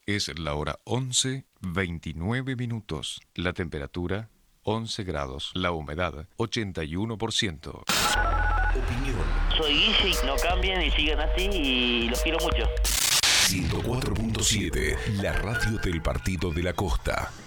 Es la hora 11:29. La temperatura 11 grados. La humedad 81%. Opinión. Soy Guille y no cambien y sigan así y los quiero mucho. 104.7, la radio del Partido de la Costa.